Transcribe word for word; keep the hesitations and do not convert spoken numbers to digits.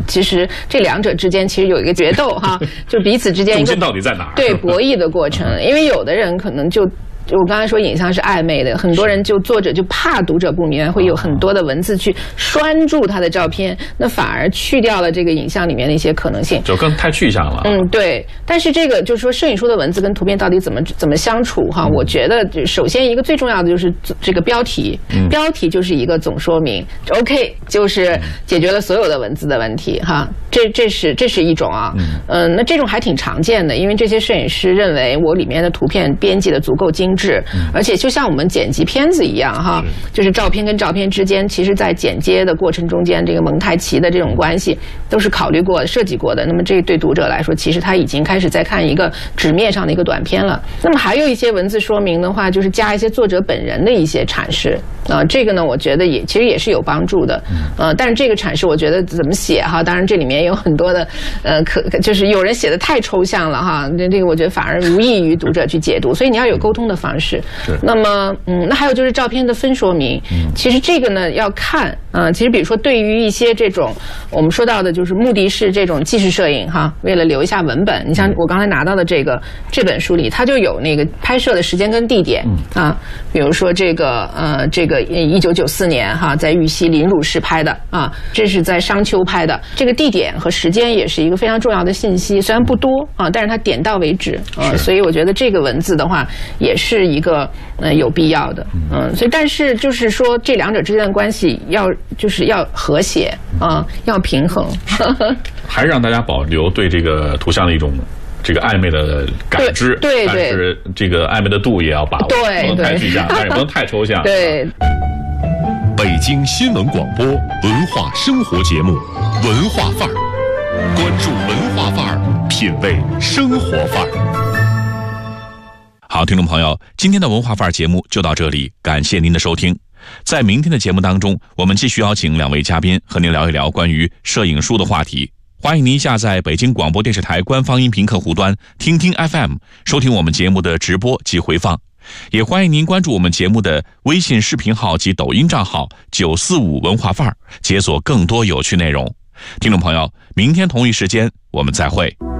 其实这两者之间其实有一个决斗哈，就彼此之间一个重心到底在哪儿？ 对博弈的过程，因为有的人可能就。就我刚才说影像是暧昧的，很多人就作者就怕读者不明白，会有很多的文字去拴住他的照片，那反而去掉了这个影像里面的一些可能性， 就更太具象了。 嗯，对。但是这个就是说摄影书的文字跟图片到底怎么怎么相处哈？嗯、我觉得首先一个最重要的就是这个标题，嗯、标题就是一个总说明 ，OK 就是解决了所有的文字的问题哈。这这是这是一种啊，嗯、呃，那这种还挺常见的，因为这些摄影师认为我里面的图片编辑的足够精。而且就像我们剪辑片子一样哈，就是照片跟照片之间，其实在剪接的过程中间，这个蒙太奇的这种关系都是考虑过、设计过的。那么这对读者来说，其实他已经开始在看一个纸面上的一个短片了。那么还有一些文字说明的话，就是加一些作者本人的一些阐释啊、呃，这个呢，我觉得也其实也是有帮助的。呃，但是这个阐释，我觉得怎么写哈，当然这里面有很多的呃，可就是有人写的太抽象了哈，这这个我觉得反而无异于读者去解读，所以你要有沟通的方式。那么，嗯，那还有就是照片的分说明，嗯、其实这个呢要看，啊、呃，其实比如说对于一些这种我们说到的，就是目的是这种纪实摄影哈，为了留一下文本，你像我刚才拿到的这个这本书里，它就有那个拍摄的时间跟地点，嗯、啊，比如说这个呃这个一九九四年哈，在玉溪临汝市拍的啊，这是在商丘拍的，这个地点和时间也是一个非常重要的信息，虽然不多啊，但是它点到为止啊，所以我觉得这个文字的话也是一个。呃，有必要的，嗯，所以但是就是说，这两者之间的关系要就是要和谐啊、呃，要平衡， 还是让大家保留对这个图像的一种这个暧昧的感知， 对对， 但是这个暧昧的度也要把握， 对， 不能太具象，但是也不能太抽象， 对。 北京新闻广播文化生活节目《文化范儿》，关注文化范儿，品味生活范儿。 好，听众朋友，今天的文化范儿节目就到这里，感谢您的收听。在明天的节目当中，我们继续邀请两位嘉宾和您聊一聊关于摄影书的话题。欢迎您下载北京广播电视台官方音频客户端听听 F M， 收听我们节目的直播及回放。也欢迎您关注我们节目的微信视频号及抖音账号九四五文化范儿，解锁更多有趣内容。听众朋友，明天同一时间我们再会。